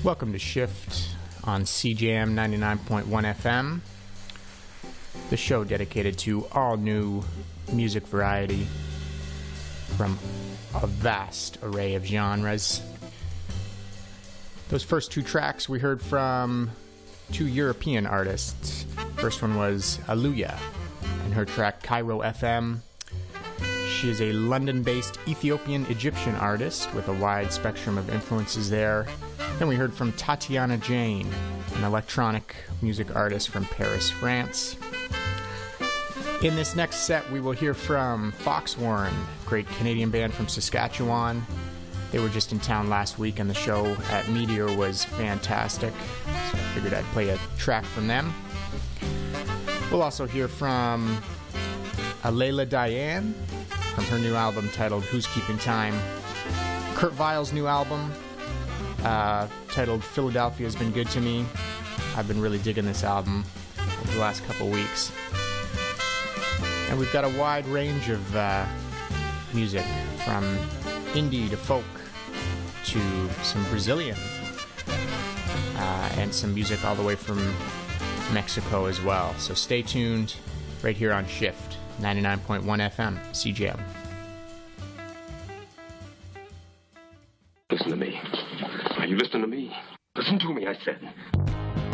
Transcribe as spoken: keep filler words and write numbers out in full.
Welcome to Shift on C J M ninety-nine point one F M, the show dedicated to all new music variety from a vast array of genres. Those first two tracks we heard from two European artists. First one was Aluya and her track Cairo F M. She is a London-based Ethiopian-Egyptian artist with a wide spectrum of influences there. Then we heard from Tatiana Jane, an electronic music artist from Paris, France. In this next set, we will hear from Foxwarren, great Canadian band from Saskatchewan. They were just in town last week, and the show at Meteor was fantastic, so I figured I'd play a track from them. We'll also hear from Alayla Diane from her new album titled Who's Keeping Time. Kurt Weill's new album uh, titled Philadelphia's Been Good to Me. I've been really digging this album over the last couple weeks. And we've got a wide range of uh, music, from indie to folk to some Brazilian, uh, and some music all the way from Mexico as well. So stay tuned right here on Shift, ninety-nine point one F M, C J M. Listen to me. Are you listening to me? Listen to me, I said.